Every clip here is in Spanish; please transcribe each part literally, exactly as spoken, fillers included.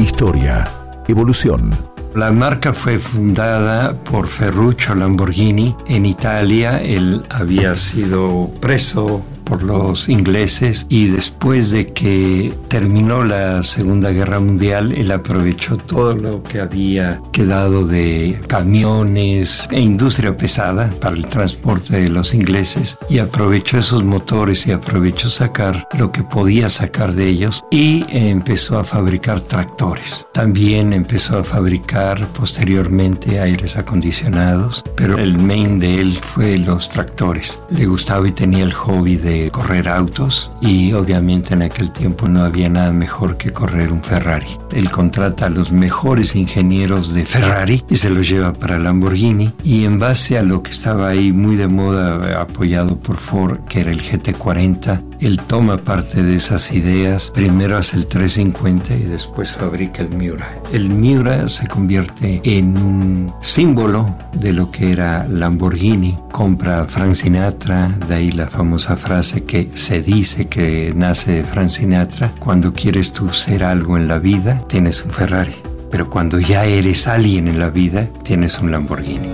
Historia, evolución. La marca fue fundada por Ferruccio Lamborghini en Italia. Él había sido preso por los ingleses y después de que terminó la Segunda Guerra Mundial, él aprovechó todo lo que había quedado de camiones e industria pesada para el transporte de los ingleses y aprovechó esos motores y aprovechó sacar lo que podía sacar de ellos y empezó a fabricar tractores. También empezó a fabricar posteriormente aires acondicionados, pero el main de él fue los tractores. Le gustaba y tenía el hobby de correr autos y obviamente en aquel tiempo no había nada mejor que correr un Ferrari. Él contrata a los mejores ingenieros de Ferrari y se los lleva para Lamborghini y en base a lo que estaba ahí muy de moda apoyado por Ford, que era el G T cuarenta, él toma parte de esas ideas. Primero hace el trescientos cincuenta y después fabrica el Miura. El Miura se convierte en un símbolo de lo que era Lamborghini. Compra a Frank Sinatra, de ahí la famosa frase que se dice que nace de Frank Sinatra: cuando quieres tú ser algo en la vida, tienes un Ferrari, pero cuando ya eres alguien en la vida, tienes un Lamborghini.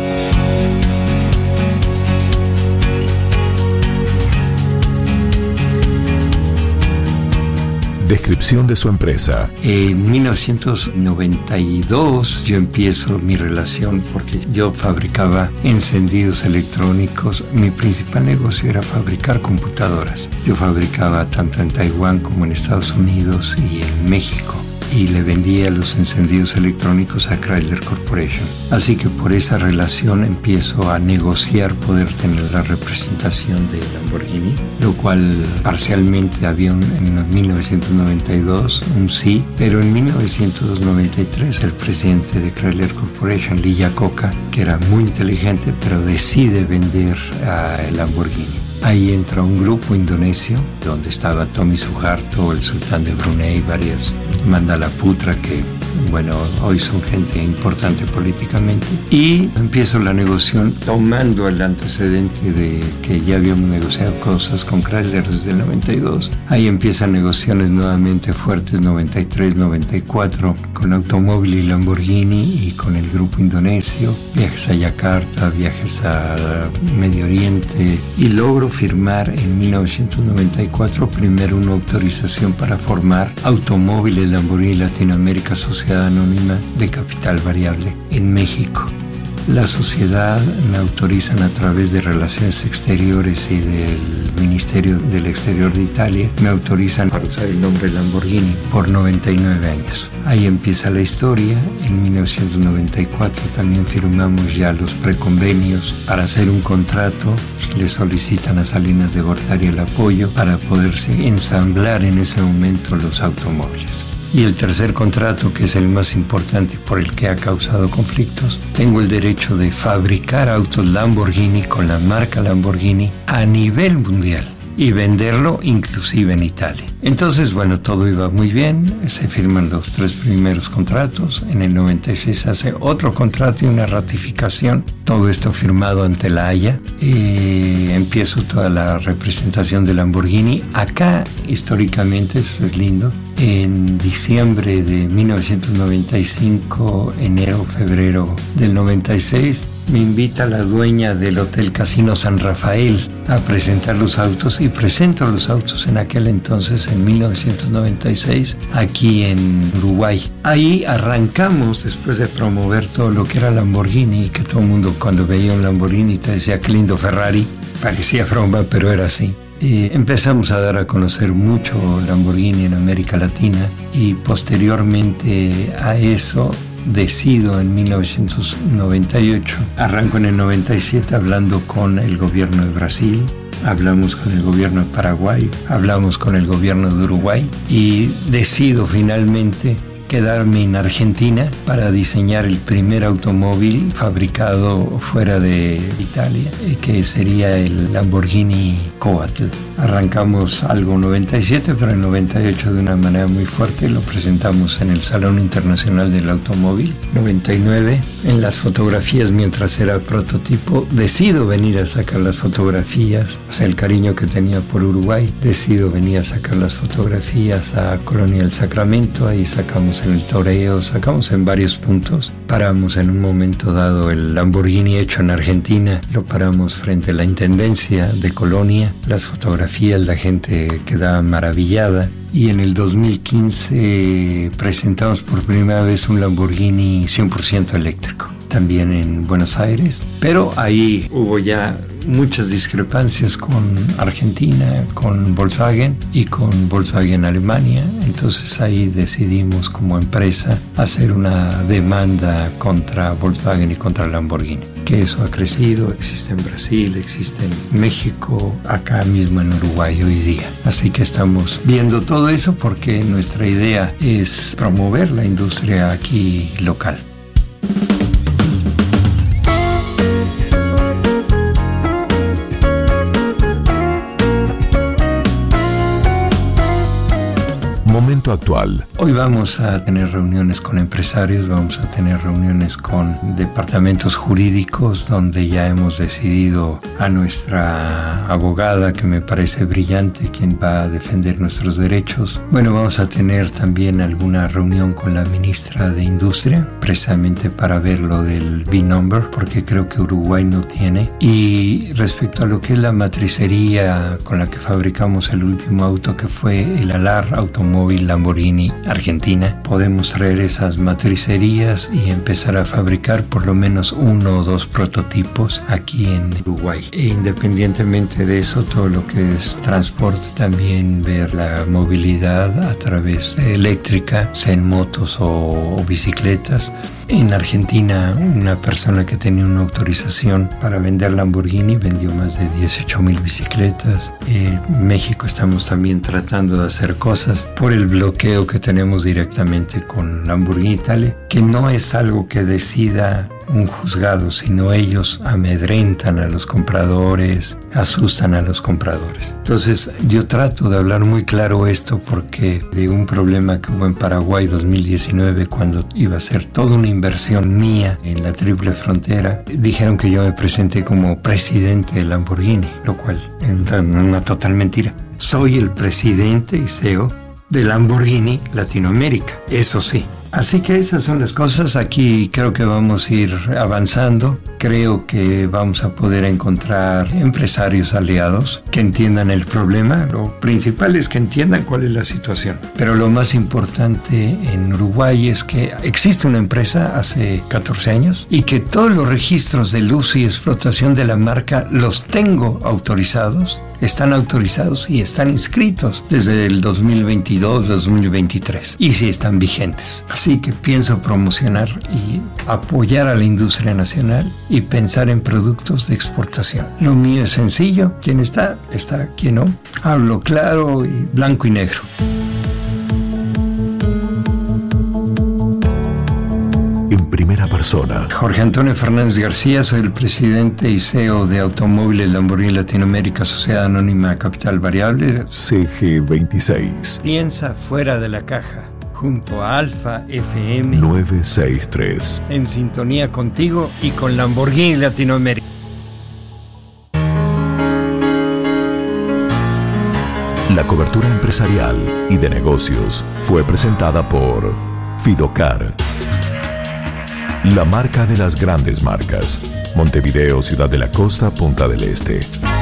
Descripción de su empresa. En mil novecientos noventa y dos yo empiezo mi relación porque yo fabricaba encendidos electrónicos. Mi principal negocio era fabricar computadoras. Yo fabricaba tanto en Taiwán como en Estados Unidos y en México, y le vendía los encendidos electrónicos a Chrysler Corporation. Así que por esa relación empiezo a negociar poder tener la representación de Lamborghini, lo cual parcialmente había un, en mil novecientos noventa y dos un sí, pero en mil novecientos noventa y tres el presidente de Chrysler Corporation, Lee Iacocca, que era muy inteligente, pero decide vender a Lamborghini. Ahí entra un grupo indonesio donde estaba Tommy Suharto, el sultán de Brunei, varios, Mandala Putra, que bueno, hoy son gente importante políticamente, y empiezo la negociación tomando el antecedente de que ya habíamos negociado cosas con Chrysler desde el noventa y dos. Ahí empiezan negociaciones nuevamente fuertes, noventa y tres, noventa y cuatro, con Automóvil y Lamborghini y con el grupo indonesio, viajes a Yakarta, viajes a Medio Oriente, y logro firmar en mil novecientos noventa y cuatro primero una autorización para formar Automóviles Lamborghini Latinoamérica Sociedad Anónima de Capital Variable en México. La sociedad me autorizan a través de Relaciones Exteriores y del Ministerio del Exterior de Italia, me autorizan para usar el nombre Lamborghini por noventa y nueve años. Ahí empieza la historia. En mil novecientos noventa y cuatro también firmamos ya los preconvenios para hacer un contrato. Le solicitan a Salinas de Gortari el apoyo para poderse ensamblar en ese momento los automóviles. Y el tercer contrato, que es el más importante y por el que ha causado conflictos, tengo el derecho de fabricar autos Lamborghini con la marca Lamborghini a nivel mundial y venderlo inclusive en Italia. Entonces, bueno, todo iba muy bien, se firman los tres primeros contratos, en el noventa y seis hace otro contrato y una ratificación, todo esto firmado ante la Haya, y empiezo toda la representación de Lamborghini. Acá, históricamente, eso es lindo, en diciembre de mil novecientos noventa y cinco, enero, febrero del noventa y seis, me invita la dueña del Hotel Casino San Rafael a presentar los autos, y presento los autos en aquel entonces, en mil novecientos noventa y seis, aquí en Uruguay. Ahí arrancamos, después de promover todo lo que era Lamborghini, que todo el mundo cuando veía un Lamborghini te decía qué lindo Ferrari, parecía broma, pero era así. Eh, empezamos a dar a conocer mucho Lamborghini en América Latina, y posteriormente a eso decido en mil novecientos noventa y ocho, arranco en el noventa y siete hablando con el gobierno de Brasil, hablamos con el gobierno de Paraguay, hablamos con el gobierno de Uruguay, y decido finalmente quedarme en Argentina para diseñar el primer automóvil fabricado fuera de Italia, que sería el Lamborghini Coatl. Arrancamos algo noventa y siete, pero en noventa y ocho de una manera muy fuerte lo presentamos en el Salón Internacional del Automóvil. noventa y nueve, en las fotografías, mientras era prototipo, decido venir a sacar las fotografías, o sea, el cariño que tenía por Uruguay, decido venir a sacar las fotografías a Colonia del Sacramento. Ahí sacamos sacamos en el toreo, sacamos en varios puntos. Paramos en un momento dado el Lamborghini hecho en Argentina, lo paramos frente a la Intendencia de Colonia, las fotografías, la gente quedaba maravillada. Y en el dos mil quince presentamos por primera vez un Lamborghini cien por ciento eléctrico, también en Buenos Aires, pero ahí hubo ya muchas discrepancias con Argentina, con Volkswagen y con Volkswagen Alemania. Entonces ahí decidimos como empresa hacer una demanda contra Volkswagen y contra Lamborghini, que eso ha crecido, existe en Brasil, existe en México, acá mismo en Uruguay hoy día. Así que estamos viendo todo eso porque nuestra idea es promover la industria aquí local. Momento actual. Hoy vamos a tener reuniones con empresarios, vamos a tener reuniones con departamentos jurídicos donde ya hemos decidido a nuestra abogada, que me parece brillante, quien va a defender nuestros derechos. Bueno, vamos a tener también alguna reunión con la ministra de Industria, precisamente para ver lo del V-Number, porque creo que Uruguay no tiene. Y respecto a lo que es la matricería con la que fabricamos el último auto, que fue el Alar Automóvil Lamborghini Argentina, podemos traer esas matricerías y empezar a fabricar por lo menos uno o dos prototipos aquí en Uruguay. E independientemente de eso, todo lo que es transporte, también ver la movilidad a través de eléctrica, sea en motos o, o bicicletas. En Argentina, una persona que tenía una autorización para vender Lamborghini vendió más de dieciocho mil bicicletas. En México estamos también tratando de hacer cosas por el bloqueo que tenemos directamente con Lamborghini Italia, que no es algo que decida un juzgado, sino ellos amedrentan a los compradores, asustan a los compradores. Entonces yo trato de hablar muy claro esto porque de un problema que hubo en Paraguay dos mil diecinueve, cuando iba a ser toda una inversión mía en la triple frontera, dijeron que yo me presenté como presidente de Lamborghini, lo cual es una total mentira. Soy el presidente y C E O de Lamborghini Latinoamérica, eso sí. Así que esas son las cosas. Aquí creo que vamos a ir avanzando. Creo que vamos a poder encontrar empresarios aliados que entiendan el problema. Lo principal es que entiendan cuál es la situación. Pero lo más importante en Uruguay es que existe una empresa hace catorce años y que todos los registros del uso y explotación de la marca los tengo autorizados. Están autorizados y están inscritos desde el dos mil veintidós, dos mil veintitrés y sí están vigentes. Así que pienso promocionar y apoyar a la industria nacional y pensar en productos de exportación. Lo mío es sencillo, quien está, está, quien no. Hablo claro y blanco y negro. Primera persona. Jorge Antonio Fernández García, soy el presidente y C E O de Automóviles Lamborghini Latinoamérica, Sociedad Anónima Capital Variable. C G veintiséis. Piensa fuera de la caja, junto a Alfa F M novecientos sesenta y tres. En sintonía contigo y con Lamborghini Latinoamérica. La cobertura empresarial y de negocios fue presentada por Fidocar. La marca de las grandes marcas. Montevideo, Ciudad de la Costa, Punta del Este.